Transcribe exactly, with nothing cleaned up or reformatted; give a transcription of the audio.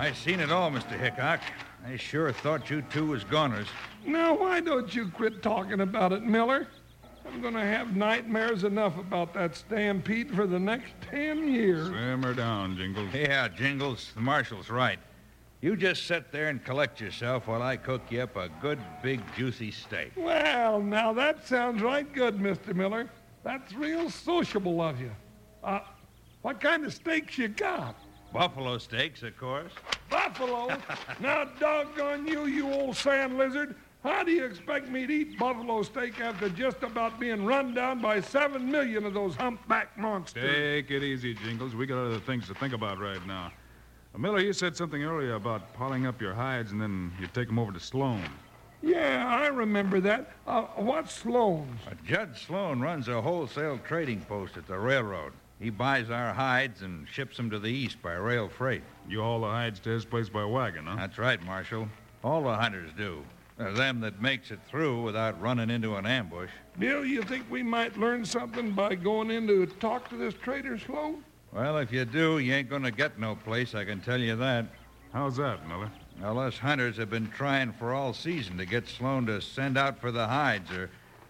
I seen it all, Mister Hickok. I sure thought you two was goners. Now, why don't you quit talking about it, Miller? I'm going to have nightmares enough about that stampede for the next ten years. Simmer down, Jingles. Yeah, Jingles, the marshal's right. You just sit there and collect yourself while I cook you up a good, big, juicy steak. Well, now that sounds right good, Mister Miller. That's real sociable of you. Uh, what kind of steaks you got? Buffalo steaks, of course. Buffalo? Now, doggone you, you old sand lizard. How do you expect me to eat buffalo steak after just about being run down by seven million of those humpback monsters? Take it easy, Jingles. We got other things to think about right now. Uh, Miller, you said something earlier about piling up your hides and then you take them over to Sloan. Yeah, I remember that. Uh, what's Sloan's? Uh, Judge Sloan runs a wholesale trading post at the railroad. He buys our hides and ships them to the east by rail freight. You haul the hides to his place by wagon, huh? That's right, Marshal. All the hunters do. They're them that makes it through without running into an ambush. Bill, you think we might learn something by going in to talk to this trader, Sloan? Well, if you do, you ain't going to get no place, I can tell you that. How's that, Miller? Well, us hunters have been trying for all season to get Sloan to send out for the hides or